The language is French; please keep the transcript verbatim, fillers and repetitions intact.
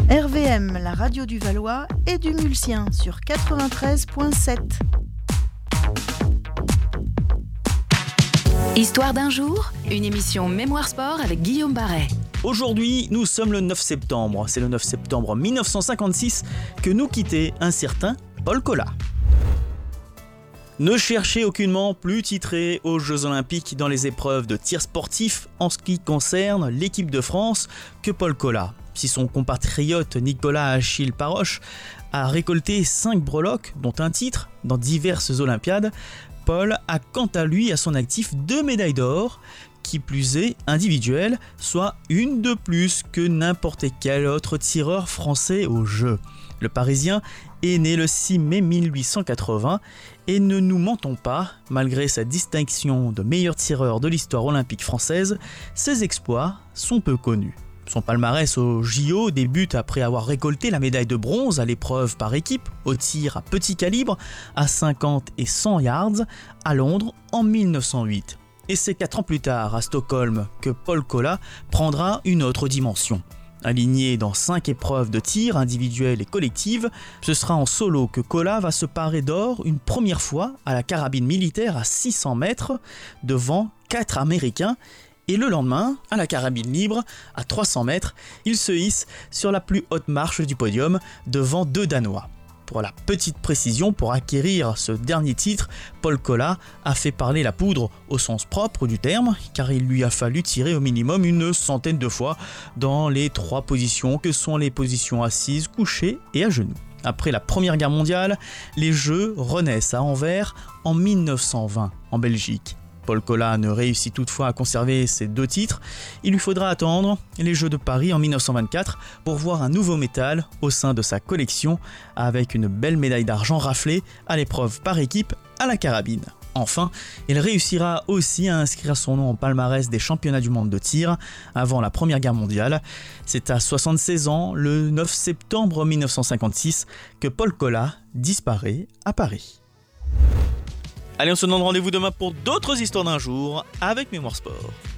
R V M, la radio du Valois et du Mulsien sur quatre-vingt-treize virgule sept. Histoire d'un jour, une émission Mémoire Sport avec Guillaume Barret. Aujourd'hui, nous sommes le neuf septembre. C'est le neuf septembre mille neuf cent cinquante-six que nous quittait un certain Paul Colas. Ne cherchez aucunement plus titré aux Jeux Olympiques dans les épreuves de tir sportif en ce qui concerne l'équipe de France que Paul Colas. Si son compatriote Nicolas Achille Paroche a récolté cinq breloques, dont un titre, dans diverses Olympiades, Paul a quant à lui à son actif deux médailles d'or, qui plus est individuelles, soit une de plus que n'importe quel autre tireur français aux Jeux. Le Parisien est né le six mai mille huit cent quatre-vingts et ne nous mentons pas, malgré sa distinction de meilleur tireur de l'histoire olympique française, ses exploits sont peu connus. Son palmarès au J O débute après avoir récolté la médaille de bronze à l'épreuve par équipe, au tir à petit calibre, à cinquante et cent yards, à Londres en mille neuf cent huit. Et c'est quatre ans plus tard, à Stockholm, que Paul Colas prendra une autre dimension. Aligné dans cinq épreuves de tir individuelles et collectives, ce sera en solo que Colas va se parer d'or une première fois à la carabine militaire à six cents mètres devant quatre Américains. Et le lendemain, à la carabine libre, à trois cents mètres, il se hisse sur la plus haute marche du podium devant deux Danois. Pour la petite précision, pour acquérir ce dernier titre, Paul Colas a fait parler la poudre au sens propre du terme, car il lui a fallu tirer au minimum une centaine de fois dans les trois positions que sont les positions assises, couchées et à genoux. Après la Première Guerre mondiale, les Jeux renaissent à Anvers en mille neuf cent vingt, en Belgique. Paul Colas ne réussit toutefois à conserver ses deux titres. Il lui faudra attendre les Jeux de Paris en mille neuf cent vingt-quatre pour voir un nouveau métal au sein de sa collection avec une belle médaille d'argent raflée à l'épreuve par équipe à la carabine. Enfin, il réussira aussi à inscrire son nom au palmarès des championnats du monde de tir avant la Première Guerre mondiale. C'est à soixante-seize ans, le neuf septembre mille neuf cent cinquante-six, que Paul Colas disparaît à Paris. Allez, on se donne rendez-vous demain pour d'autres histoires d'un jour avec Mémoire Sport.